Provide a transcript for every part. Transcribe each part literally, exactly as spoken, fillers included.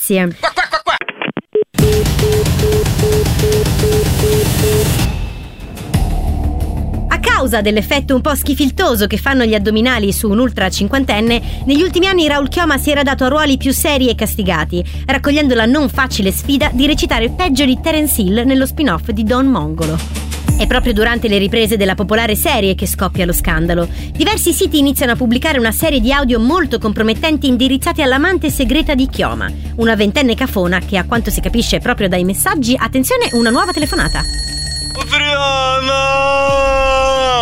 Grazie. Qua, qua, qua, qua. A causa dell'effetto un po' schifiltoso che fanno gli addominali su un ultra cinquantenne, negli ultimi anni Raul Chioma si era dato a ruoli più seri e castigati, raccogliendo la non facile sfida di recitare peggio di Terence Hill nello spin-off di Don Mongolo. È proprio durante le riprese della popolare serie che scoppia lo scandalo. Diversi siti iniziano a pubblicare una serie di audio molto compromettenti indirizzati all'amante segreta di Chioma, una ventenne cafona che, a quanto si capisce proprio dai messaggi, attenzione, una nuova telefonata. Adriana!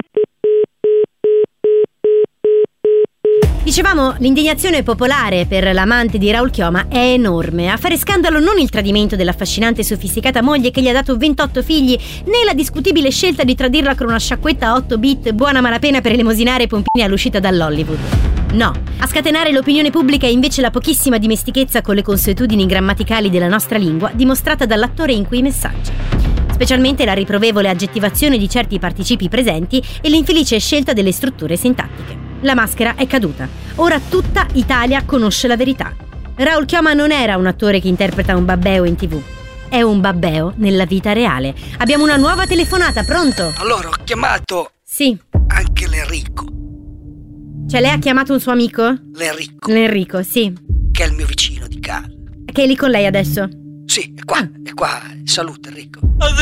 Dicevamo, l'indignazione popolare per l'amante di Raul Chioma è enorme. A fare scandalo non il tradimento dell'affascinante e sofisticata moglie che gli ha dato ventotto figli, né la discutibile scelta di tradirla con una sciacquetta a otto bit buona malapena per elemosinare pompini all'uscita dall'Hollywood. No, a scatenare l'opinione pubblica è invece la pochissima dimestichezza con le consuetudini grammaticali della nostra lingua dimostrata dall'attore in quei messaggi. Specialmente la riprovevole aggettivazione di certi participi presenti e l'infelice scelta delle strutture sintattiche. La maschera è caduta. Ora tutta Italia conosce la verità. Raul Chioma non era un attore che interpreta un babbeo in tv. È un babbeo nella vita reale. Abbiamo una nuova telefonata, pronto? Allora, ho chiamato... Sì. Anche l'Enrico. Cioè lei ha chiamato un suo amico? L'Enrico. L'Enrico, sì. Che è il mio vicino di casa. Che è lì con lei adesso? Sì, è qua, ah. è qua. Saluta, Enrico.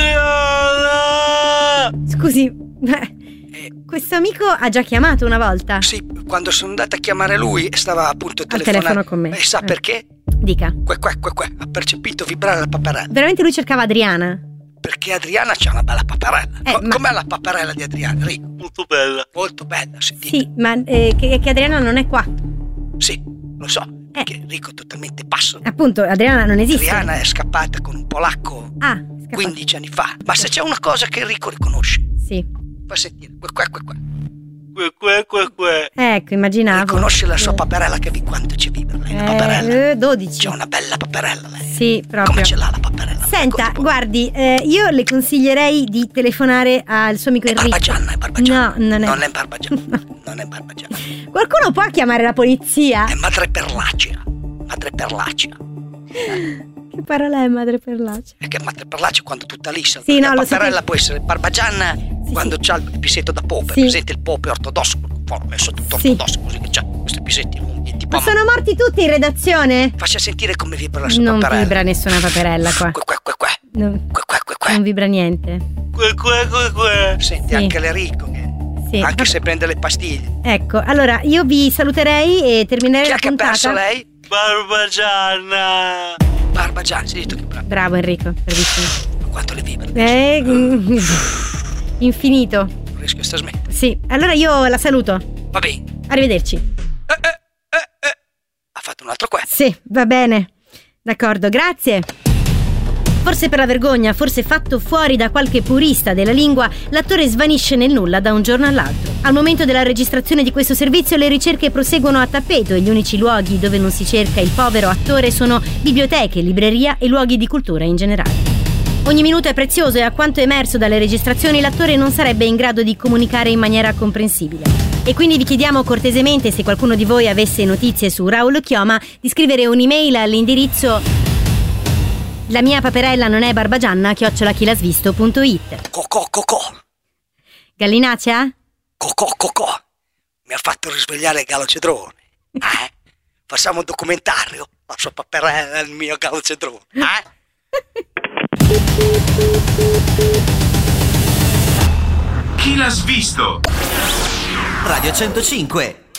Adriana! Scusi, beh... Questo amico ha già chiamato una volta? Sì, quando sono andata a chiamare lui stava appunto telefonando. Al telefono con me. E sa eh. perché? Dica. Que, que, que, que. Ha percepito vibrare la paperella. Veramente lui cercava Adriana? Perché Adriana c'ha una bella paperella. Eh, Co- ma... Com'è la paperella di Adriana, Enrico? Molto bella. Molto bella, sentite. Sì, ma eh, che, che Adriana non è qua. Sì, lo so. Eh. Perché Enrico è totalmente pazzo. Appunto, Adriana non esiste. Adriana è scappata con un polacco ah, quindici anni fa. Ma se c'è una cosa che Enrico riconosce. Sì. Fa sentire. Que, que, que, que. Que, que, que, que. Ecco, immaginavo. Riconosce la sua paperella che vi quanto ci vibra lei, la paperella. Eh, dodici. C'è una bella paperella lei. Sì, proprio. Come ce l'ha la paperella? Senta, Ecco, guardi, eh, io le consiglierei di telefonare al suo amico è Enrico. Barbagianna, è Barbagianna. No, non è. Non è Barbagianna. Non è Barbagianna. Qualcuno può chiamare la polizia? È Madre Perlacea. Madre Perlacea. Che parola è Madre Perlacea? È che Madre Perlacea quando tutta lissa. Sì, no, la lo paperella sapevo. può essere Barbagianna sì, quando sì. c'ha il pisetto da pope. Sì. Presente il pope ortodosso. Ho messo tutto sì. ortodosso così che c'ha questi pisetti lunghi. Tipo Ma sono morti tutti in redazione? Faccia sentire come vibra la sua non paperella. Non vibra nessuna paperella qua. Que, que, que, que. No. Que, que, que, que. Non vibra niente. Que, que, que, que. Senti sì. anche l'Enrico che sì. anche Vabbè. se prende le pastiglie. Ecco, allora io vi saluterei e terminerei Chi la ha che ha puntata. perso lei? Barbagianna. Barbagianna, si detto che bravo. Bravo Enrico, bravissimo. Quanto le vibra? Eh, infinito. Non riesco a sta smettere. Sì, allora io la saluto. Va bene. Arrivederci. Eh, eh, eh, eh. Ha fatto un altro qua. Sì, va bene. D'accordo, grazie. Forse per la vergogna, forse fatto fuori da qualche purista della lingua, l'attore svanisce nel nulla da un giorno all'altro. Al momento della registrazione di questo servizio le ricerche proseguono a tappeto e gli unici luoghi dove non si cerca il povero attore sono biblioteche, libreria e luoghi di cultura in generale. Ogni minuto è prezioso e a quanto emerso dalle registrazioni l'attore non sarebbe in grado di comunicare in maniera comprensibile. E quindi vi chiediamo cortesemente, se qualcuno di voi avesse notizie su Raul Chioma, di scrivere un'email all'indirizzo la mia paperella non è barbagianna chiocciola chilasvisto punto it. Cocò, cocò. Gallinacea? Cocò, cocò. Mi ha fatto risvegliare il gallo cedrone. Eh? Facciamo un documentario. La sua paperella è il mio gallo cedrone. Eh? Chi l'ha svisto? Radio centocinque.